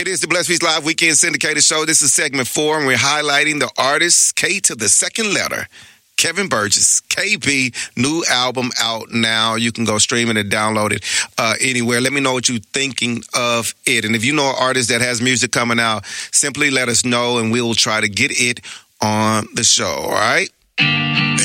It is the Blessed Peace Live Weekend Syndicated Show. This is segment 4, and we're highlighting the artist K to the second letter, Kevin Burgess. KB, new album out now. You can go stream it and download it anywhere. Let me know what you're thinking of it. And if you know an artist that has music coming out, simply let us know, and we'll try to get it on the show, all right?